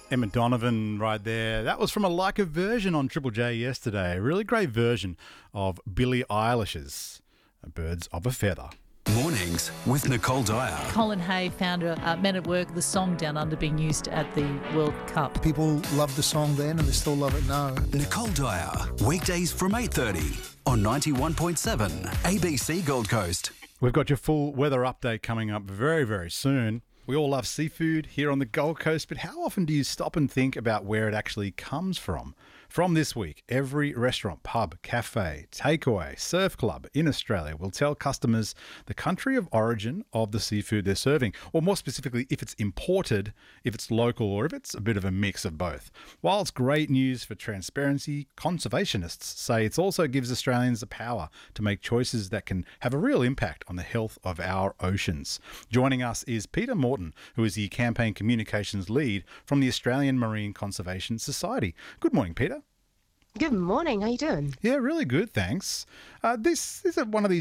Emma Donovan right there. That was from a Like a version on Triple J yesterday. A really great version of Billie Eilish's Birds of a Feather. Mornings with Nicole Dyer. Colin Hay found Men at Work, the song Down Under, being used at the World Cup. People loved the song then and they still love it now. Nicole Dyer, weekdays from 8:30 on 91.7 ABC Gold Coast. We've got your full weather update coming up very, very soon. We all love seafood here on the Gold Coast, but how often do you stop and think about where it actually comes from? From this week, every restaurant, pub, cafe, takeaway, surf club in Australia will tell customers the country of origin of the seafood they're serving, or more specifically, if it's imported, if it's local, or if it's a bit of a mix of both. While it's great news for transparency, conservationists say it also gives Australians the power to make choices that can have a real impact on the health of our oceans. Joining us is Peter Morton, who is the campaign communications lead from the Australian Marine Conservation Society. Good morning, Peter. Good morning. How you doing? Yeah, really good, thanks. This is one of these